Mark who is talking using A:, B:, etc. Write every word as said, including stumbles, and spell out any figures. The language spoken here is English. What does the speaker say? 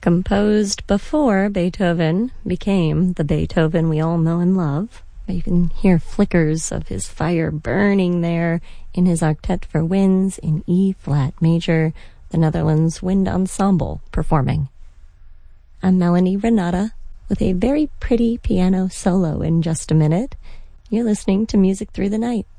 A: Composed before Beethoven became the Beethoven we all know and love. You can hear flickers of his fire burning there in his Octet for Winds in E-flat major, the Netherlands Wind Ensemble performing. I'm Melanie Renata with a very pretty piano solo in just a minute. You're listening to Music Through the Night.